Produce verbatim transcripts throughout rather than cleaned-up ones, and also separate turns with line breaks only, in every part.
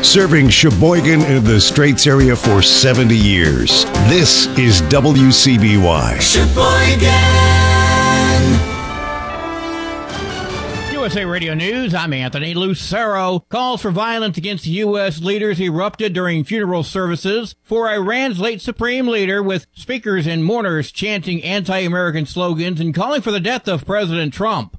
Serving Sheboygan and the Straits area for seventy years. This is W C B Y.
Sheboygan.
U S A Radio News, I'm Anthony Lucero. Calls for violence against U S leaders erupted during funeral services for Iran's late supreme leader, with speakers and mourners chanting anti-American slogans and calling for the death of President Trump.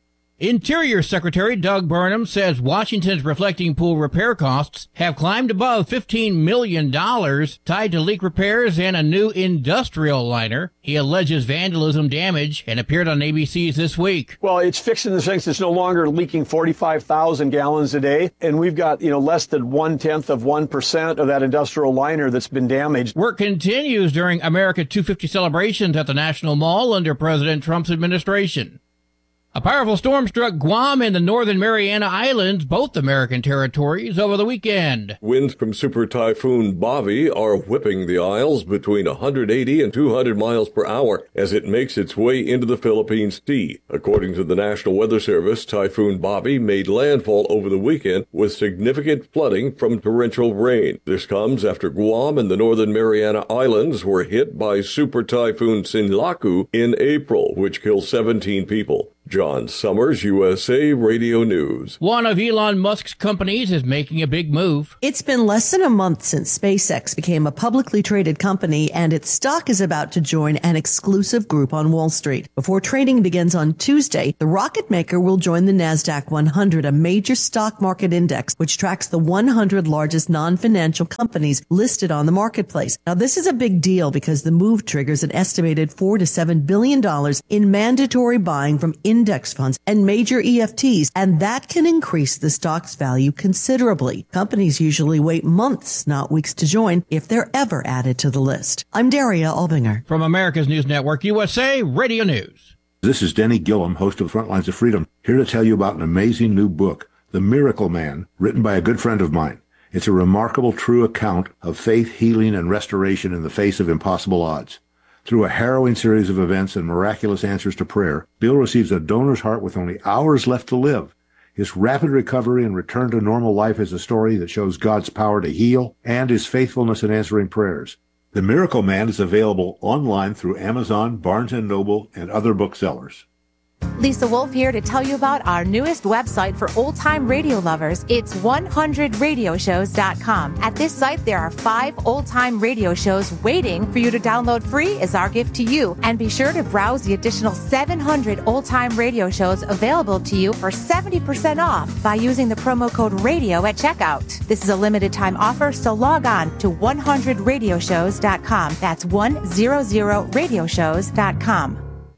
Interior Secretary Doug Burnham says Washington's reflecting pool repair costs have climbed above fifteen million dollars, tied to leak repairs and a new industrial liner. He alleges vandalism damage and appeared on A B C's This Week.
Well, it's fixing the things. It's no longer leaking forty-five thousand gallons a day, and we've got, you know, less than one-tenth of one percent of that industrial liner that's been damaged.
Work continues during America two fifty celebrations at the National Mall under President Trump's administration. A powerful storm struck Guam and the Northern Mariana Islands, both American territories, over the weekend.
Winds from Super Typhoon Bobby are whipping the Isles between one hundred eighty and two hundred miles per hour as it makes its way into the Philippine Sea. According to the National Weather Service, Typhoon Bobby made landfall over the weekend with significant flooding from torrential rain. This comes after Guam and the Northern Mariana Islands were hit by Super Typhoon Sinlaku in April, which killed seventeen people. John Summers, U S A Radio News.
One of Elon Musk's companies is making a big move.
It's been less than a month since SpaceX became a publicly traded company, and its stock is about to join an exclusive group on Wall Street. Before trading begins on Tuesday, the rocket maker will join the NASDAQ one hundred, a major stock market index which tracks the one hundred largest non-financial companies listed on the marketplace. Now, this is a big deal because the move triggers an estimated four to seven billion dollars in mandatory buying from index funds and major E F Ts, and that can increase the stock's value considerably. Companies usually wait months, not weeks, to join if they're ever added to the list. I'm Daria Albinger.
From America's News Network, U S A Radio News.
This is Denny Gillum, host of Front Lines of Freedom, here to tell you about an amazing new book, The Miracle Man, written by a good friend of mine. It's a remarkable, true account of faith, healing, and restoration in the face of impossible odds. Through a harrowing series of events and miraculous answers to prayer, Bill receives a donor's heart with only hours left to live. His rapid recovery and return to normal life is a story that shows God's power to heal and his faithfulness in answering prayers. The Miracle Man is available online through Amazon, Barnes and Noble, and other booksellers.
Lisa Wolf here to tell you about our newest website for old-time radio lovers. It's one hundred radio shows dot com. At this site, there are five old-time radio shows waiting for you to download free as our gift to you. And be sure to browse the additional seven hundred old-time radio shows available to you for seventy percent off by using the promo code RADIO at checkout. This is a limited-time offer, so log on to one hundred radio shows dot com. That's one hundred radio shows dot com.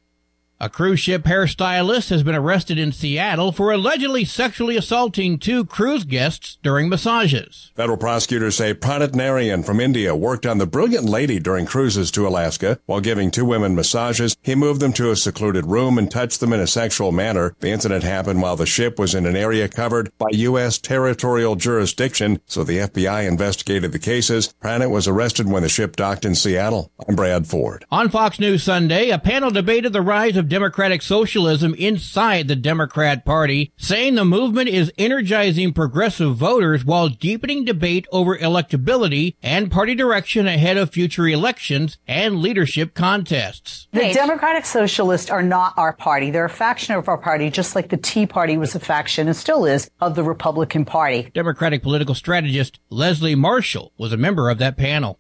A cruise ship hairstylist has been arrested in Seattle for allegedly sexually assaulting two cruise guests during massages.
Federal prosecutors say Pranit Narayan from India worked on the Brilliant Lady during cruises to Alaska. While giving two women massages, he moved them to a secluded room and touched them in a sexual manner. The incident happened while the ship was in an area covered by U S territorial jurisdiction, so the F B I investigated the cases. Pranit was arrested when the ship docked in Seattle. I'm Brad Ford.
On Fox News Sunday, a panel debated the rise of democratic socialism inside the Democrat Party, saying the movement is energizing progressive voters while deepening debate over electability and party direction ahead of future elections and leadership contests.
The Democratic Socialists are not our party. They're a faction of our party, just like the Tea Party was a faction and still is of the Republican Party.
Democratic political strategist Leslie Marshall was a member of that panel.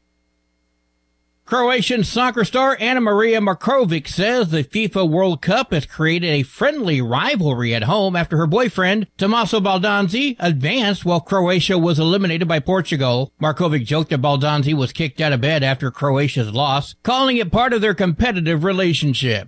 Croatian soccer star Ana Maria Markovic says the FIFA World Cup has created a friendly rivalry at home after her boyfriend, Tommaso Baldanzi, advanced while Croatia was eliminated by Portugal. Markovic joked that Baldanzi was kicked out of bed after Croatia's loss, calling it part of their competitive relationship.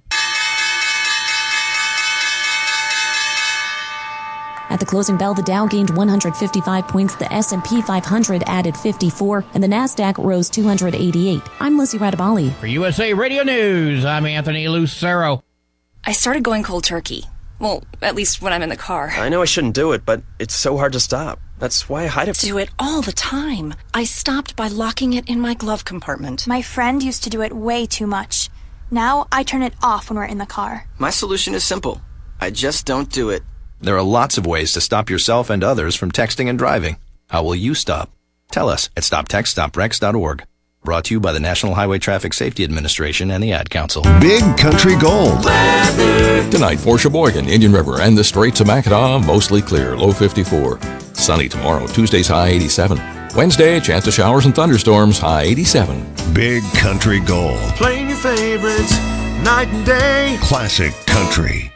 At the closing bell, the Dow gained one hundred fifty-five points, the S and P five hundred added fifty-four, and the Nasdaq rose two hundred eighty-eight. I'm Lizzie Radabali.
For U S A Radio News, I'm Anthony Lucero.
I started going cold turkey. Well, at least when I'm in the car.
I know I shouldn't do it, but it's so hard to stop. That's why I hide it.
Do it all the time. I stopped by locking it in my glove compartment.
My friend used to do it way too much. Now I turn it off when we're in the car.
My solution is simple. I just don't do it. There are lots of ways to stop yourself and others from texting and driving.
How will you stop? Tell us at stop text stop wrecks dot org. Brought to you by the National Highway Traffic Safety Administration and the Ad Council.
Big Country Gold.
Tonight for Sheboygan, Indian River, and the Straits of Mackinac, mostly clear, low fifty-four. Sunny tomorrow, Tuesday's high eighty-seven. Wednesday, chance of showers and thunderstorms, high eighty-seven.
Big Country Gold.
Playing your favorites night and day.
Classic country.